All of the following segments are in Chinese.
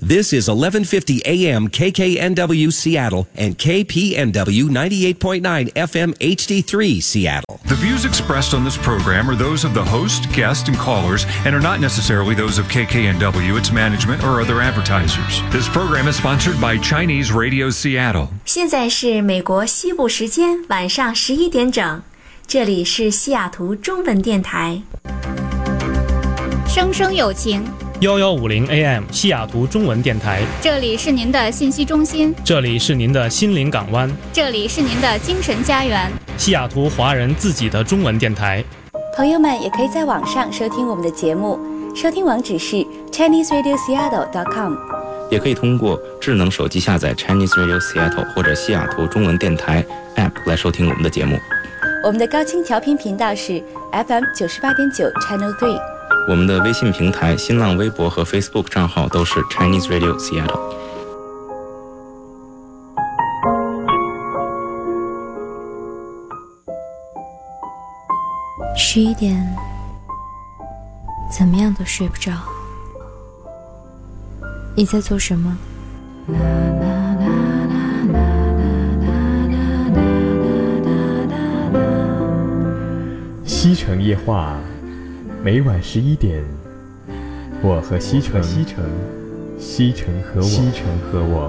This is 1150 AM KKNW Seattle and KPNW 98.9 FM HD3 Seattle. The views expressed on this program are those of the host, guests, and callers and are not necessarily those of KKNW, its management, or other advertisers. This program is sponsored by Chinese Radio Seattle. 现在是美国西部时间晚上11点整，这里是西雅图中文电台。 声声有情 1150 AM 西雅图中文电台， 这里是您的信息中心， 这里是您的心灵港湾， 这里是您的精神家园， 西雅图华人自己的中文电台。 朋友们也可以在网上收听我们的节目，收听网址是 ChineseRadioSeattle.com， 也可以通过智能手机下载 Chinese Radio Seattle 或者西雅图中文电台 App 来收听我们的节目。 我们的高清调频频道是 FM 98.9 Channel 3。 我们的微信平台、新浪微博和 Facebook 账号都是 Chinese Radio Seattle。 11点，怎么样都睡不着。你在做什么？ 西城夜话。每晚11点，我和西城，西城和我。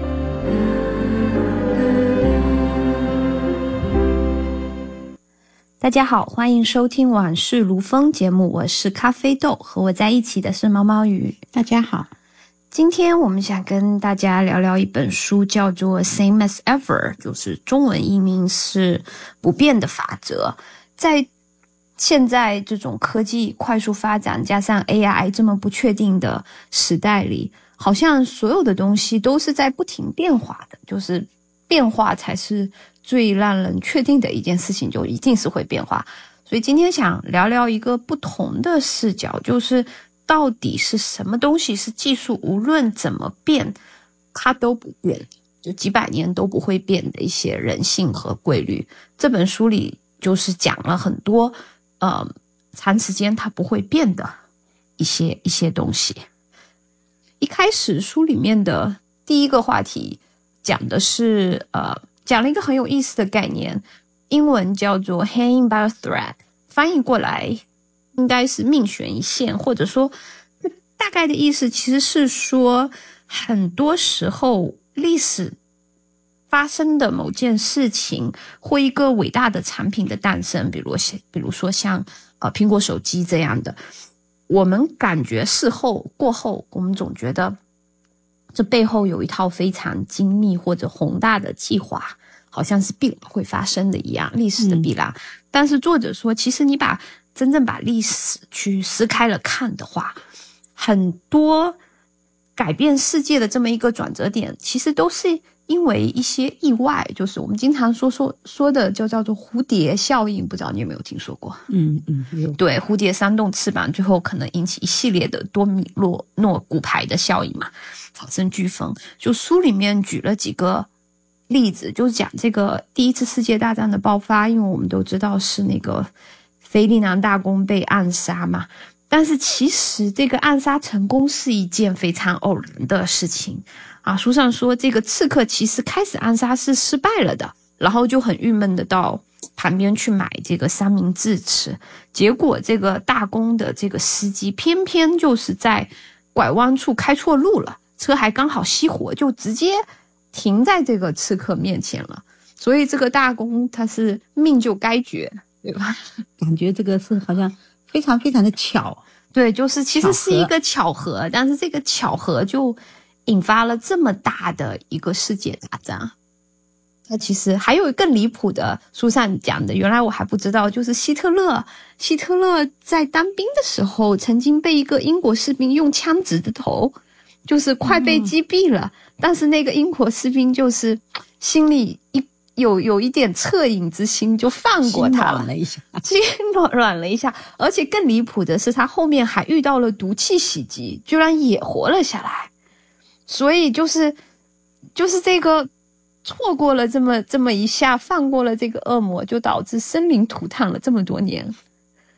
大家好，欢迎收听往事如风节目，我是咖啡豆，和我在一起的是毛毛雨。 大家好， 今天我们想跟大家聊聊一本书，叫做 Same as Ever， 就是中文译名是不变的法则。在现在这种科技快速发展，加上 AI 这么不确定的时代里，好像所有的东西都是在不停变化的，就是变化才是最让人确定的一件事情，就一定是会变化。所以今天想聊聊一个不同的视角，就是到底是什么东西是技术无论怎么变它都不变，就几百年都不会变的一些人性和规律。这本书里就是讲了很多长时间它不会变的一些东西。一开始书里面的第一个话题讲的是讲了一个很有意思的概念，英文叫做 hanging by a thread， 翻译过来应该是命悬一线，或者说大概的意思其实是说，很多时候历史发生的某件事情或一个伟大的产品的诞生，比如说像苹果手机这样的，我们感觉事后过后，我们总觉得这背后有一套非常精密或者宏大的计划，好像是必然会发生的一样，历史的必然。但是作者说，其实你真正把历史去撕开了看的话，很多改变世界的这么一个转折点，其实都是因为一些意外，就是我们经常说的就叫做蝴蝶效应，不知道你有没有听说过？对，蝴蝶扇动翅膀，最后可能引起一系列的多米诺骨牌的效应嘛，产生飓风。就书里面举了几个例子，就是讲这个第一次世界大战的爆发，因为我们都知道是那个腓力南大公被暗杀嘛，但是其实这个暗杀成功是一件非常偶然的事情啊。书上说这个刺客其实开始暗杀是失败了的，然后就很郁闷的到旁边去买这个三明治吃，结果这个大公的这个司机偏偏就是在拐弯处开错路了，车还刚好熄火，就直接停在这个刺客面前了。所以这个大公他是命就该绝，对吧？ 感觉这个是好像非常非常的巧。 对，就是其实是一个巧合，但是这个巧合就引发了这么大的一个世界大战。那其实还有更离谱的，书上讲的，原来我还不知道，就是希特勒在当兵的时候曾经被一个英国士兵用枪指着头，就是快被击毙了，但是那个英国士兵就是心里有一点恻隐之心，就放过他了，心软了一下。而且更离谱的是，他后面还遇到了毒气袭击，居然也活了下来。所以就是这个错过了这么一下，放过了这个恶魔，就导致生灵涂炭了这么多年。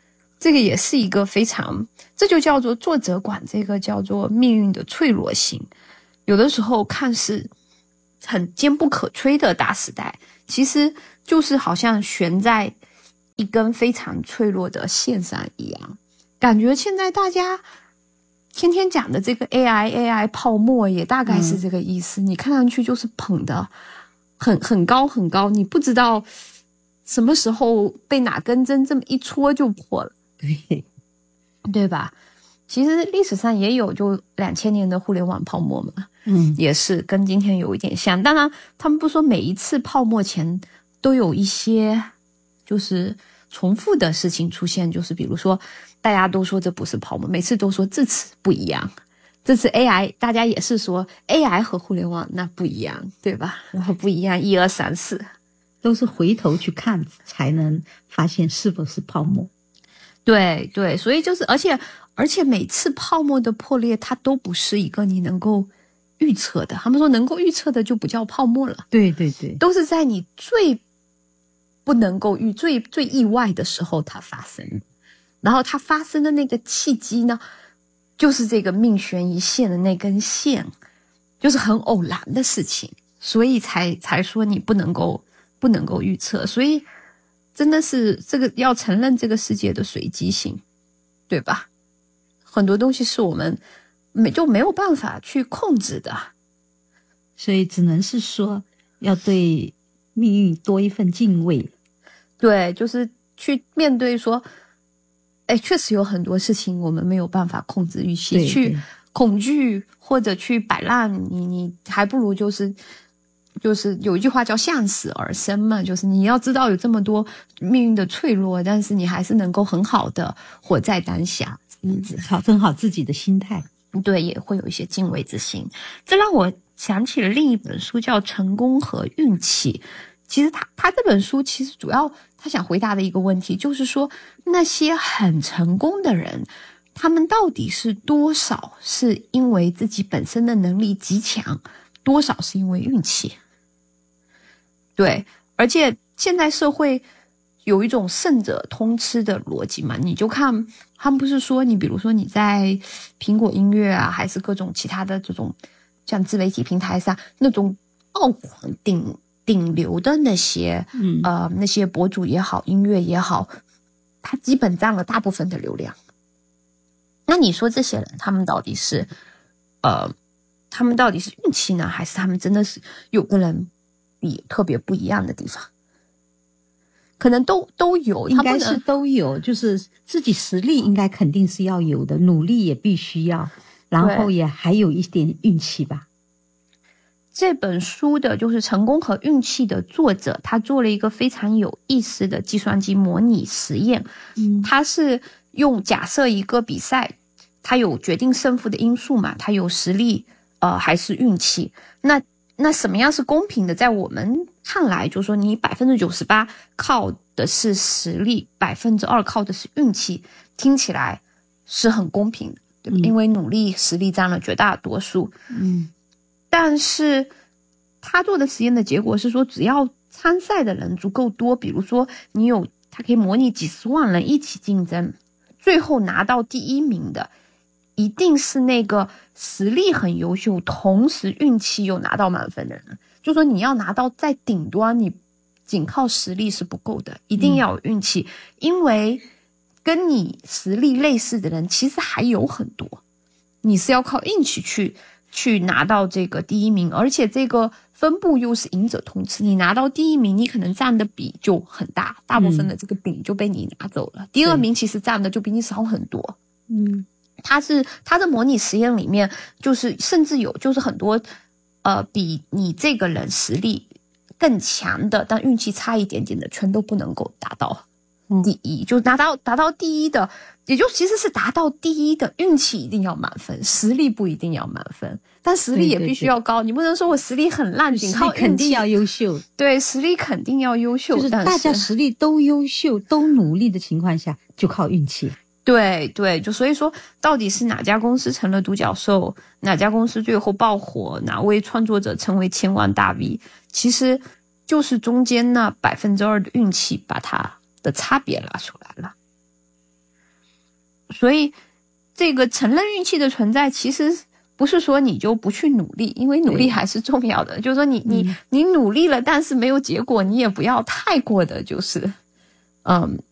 这个也是一个非常，这就叫做作者管这个叫做命运的脆弱性。有的时候看似很坚不可摧的大时代，其实就是好像悬在一根非常脆弱的线上一样。感觉现在大家天天讲的这个 AI 泡沫也大概是这个意思，你看上去就是捧的很高很高，你不知道什么时候被哪根针这么一戳就破了，对吧？其实历史上也有就2000年的互联网泡沫嘛，也是跟今天有一点像。当然他们不说每一次泡沫前都有一些就是重复的事情出现，就是比如说大家都说这不是泡沫，每次都说这次不一样，这次 AI 大家也是说 AI 和互联网那不一样，对吧？然后不一样1、2、3、4 都是回头去看才能发现是不是泡沫。 对对，所以就是而且每次泡沫的破裂它都不是一个你能够预测的，他们说能够预测的就不叫泡沫了。 对对对， 都是在你最不能够最意外的时候它发生，然后它发生的那个契机呢，就是这个命悬一线的那根线，就是很偶然的事情，所以才说你不能够预测。所以真的是这个要承认这个世界的随机性，对吧？很多东西是我们就没有办法去控制的， 所以只能是说要对命运多一份敬畏。 对，就是去面对说，确实有很多事情我们没有办法控制预期，去恐惧或者去摆烂，你还不如就是有一句话叫向死而生嘛，就是你要知道有这么多命运的脆弱，但是你还是能够很好的活在当下， 整好自己的心态。 对，也会有一些敬畏之心。这让我想起了另一本书叫《成功和运气》。其实他这本书其实主要他想回答的一个问题就是说，那些很成功的人，他们到底是多少是因为自己本身的能力极强，多少是因为运气。对，而且现在社会有一种胜者通吃的逻辑嘛，你就看他们不是说你比如说你在苹果音乐啊，还是各种其他的这种像自媒体平台上那种傲狂顶流的那些那些博主也好，音乐也好，他基本占了大部分的流量。那你说这些人他们到底是运气呢，还是他们真的是有个人比特别不一样的地方？可能都有， 应该是都有，就是自己实力应该肯定是要有的，努力也必须要，然后也还有一点运气吧。 这本书的就是成功和运气的作者，他做了一个非常有意思的计算机模拟实验。他是用假设一个比赛，他有决定胜负的因素嘛，他有实力还是运气。那什么样是公平的？在我们看来，就是说你98%靠的是实力，2%靠的是运气，听起来是很公平的，对吧？因为努力实力占了绝大多数。但是他做的实验的结果是说，只要参赛的人足够多，比如说他可以模拟几十万人一起竞争，最后拿到第1名的一定是那个实力很优秀，同时运气又拿到满分的人。就说你要拿到在顶端，你仅靠实力是不够的，一定要有运气。因为跟你实力类似的人其实还有很多，你是要靠运气去拿到这个第1名，而且这个分布又是赢者通吃，你拿到第1名，你可能占的比就很大，大部分的这个饼就被你拿走了。第2名其实占的就比你少很多。他的模拟实验里面，就是甚至有就是很多比你这个人实力更强的，但运气差一点点的，全都不能够达到第1，就达到第1的，也就其实是达到第1的运气一定要满分，实力不一定要满分，但实力也必须要高。你不能说我实力很烂，仅靠运气， 肯定要优秀。 对，实力肯定要优秀， 就是大家实力都优秀、都努力的情况下，就靠运气。 对，就所以说，到底是哪家公司成了独角兽，哪家公司最后爆火，哪位创作者成为千万大 V， 其实就是中间那2%的运气把它的差别拉出来了。 所以这个承认运气的存在，其实不是说你就不去努力，因为努力还是重要的。就是说你努力了，但是没有结果，你也不要太过的就是